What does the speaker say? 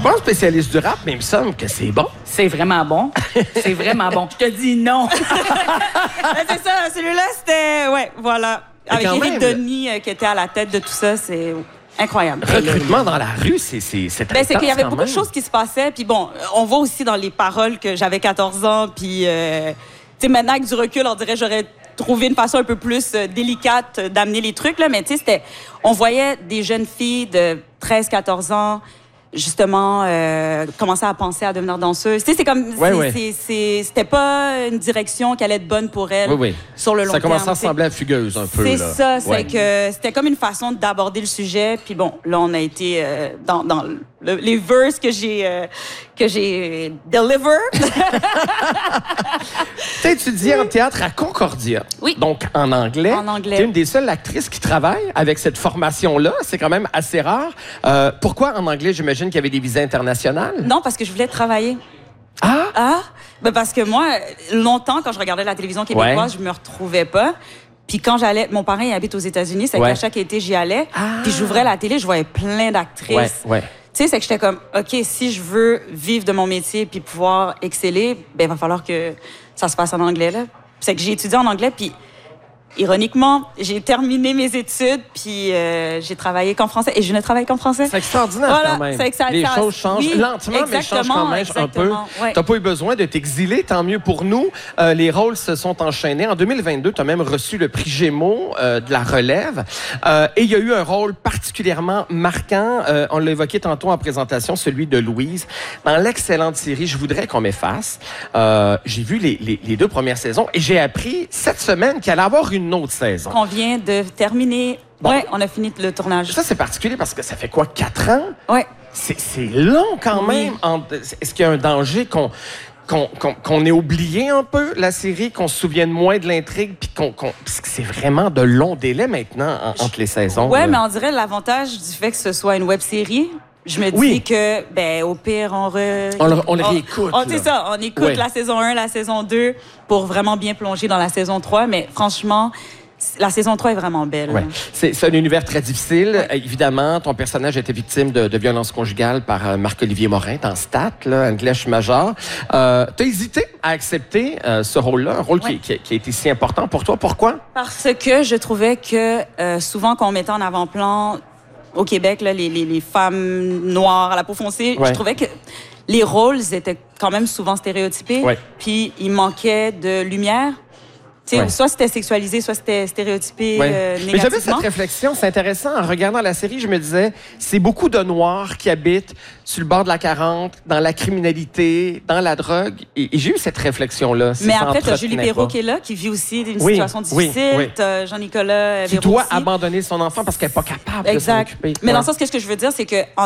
suis pas un spécialiste du rap, mais il me semble que c'est bon. C'est vraiment bon. C'est vraiment bon. Je te dis non. C'est ça, celui-là, c'était... Ouais, voilà. Avec quand Éric même, Denis qui était à la tête de tout ça, c'est incroyable. Recrutement dans la rue, c'est Ben, c'est qu'il y avait quand beaucoup de même. choses qui se passaient. Puis bon, on voit aussi dans les paroles que j'avais 14 ans. Puis, tu sais, maintenant, avec du recul, on dirait que j'aurais trouvé une façon un peu plus délicate d'amener les trucs. Là. Mais tu sais, on voyait des jeunes filles de 13-14 ans justement commencer à penser à devenir danseuse. Tu sais, c'est comme c'était pas une direction qui allait être bonne pour elle sur le long terme. Ça commençait à ressembler à Fugueuse un peu. C'est ça, c'est que c'était comme une façon d'aborder le sujet. Puis bon, là on a été dans les verses que j'ai deliver. Tu as étudié en théâtre à Concordia. Oui. Donc en anglais. En anglais. Tu es une des seules actrices qui travaille avec cette formation-là. C'est quand même assez rare. Pourquoi en anglais? J'imagine qu'il y avait des visas internationales. Non, parce que je voulais travailler. Ah? Ben parce que moi, longtemps, quand je regardais la télévision québécoise, je me retrouvais pas. Puis quand j'allais... Mon parrain, il habite aux États-Unis, c'est qu'à chaque été, j'y allais. Puis j'ouvrais la télé, je voyais plein d'actrices. Tu sais, c'est que j'étais comme, OK, si je veux vivre de mon métier puis pouvoir exceller, ben il va falloir que ça se passe en anglais, là. C'est que j'ai étudié en anglais, puis ironiquement, j'ai terminé mes études, puis j'ai travaillé qu'en français. Et je ne travaille qu'en français. C'est extraordinaire quand même. C'est que les choses changent lentement, mais changent quand même un peu. Ouais. Tu n'as pas eu besoin de t'exiler, tant mieux pour nous. Les rôles se sont enchaînés. En 2022, tu as même reçu le prix Gémeaux de la relève. Et il y a eu un rôle particulièrement marquant. On l'a évoqué tantôt en présentation, celui de Louise. Dans l'excellente série Je voudrais qu'on m'efface, j'ai vu les 2 premières saisons et j'ai appris cette semaine qu'il allait y avoir une autre saison. On vient de terminer. Bon. Ouais, on a fini le tournage. Ça, c'est particulier parce que ça fait quoi, 4 ans? Ouais. C'est long quand même. Est-ce qu'il y a un danger qu'on ait oublié un peu la série, qu'on se souvienne moins de l'intrigue, puis parce que c'est vraiment de longs délais maintenant entre les saisons? Ouais, là. mais on dirait l'avantage du fait que ce soit une web-série. Je me dis que, ben, au pire, on le réécoute. C'est ça, on écoute la saison 1, la saison 2 pour vraiment bien plonger dans la saison 3. Mais franchement, la saison 3 est vraiment belle. Ouais. C'est un univers très difficile. Évidemment, ton personnage était victime de violences conjugales par Marc-Olivier Morin dans Stat, là, English Major. T'as hésité à accepter ce rôle-là, un rôle qui a été si important pour toi. Pourquoi? Parce que je trouvais que souvent, quand on mettait en avant-plan au Québec, là, les femmes noires à la peau foncée, je trouvais que les rôles étaient quand même souvent stéréotypés. Puis il manquait de lumière. Soit c'était sexualisé, soit c'était stéréotypé négativement. Mais j'avais cette réflexion, c'est intéressant. En regardant la série, je me disais, c'est beaucoup de Noirs qui habitent sur le bord de la 40, dans la criminalité, dans la drogue. Et j'ai eu cette réflexion-là. Mais après, tu as Julie Perrault qui est là, qui vit aussi une situation difficile. Tu as Jean-Nicolas qui doit abandonner son enfant parce qu'elle n'est pas capable de s'en occuper. Mais dans le sens, ce que je veux dire, c'est que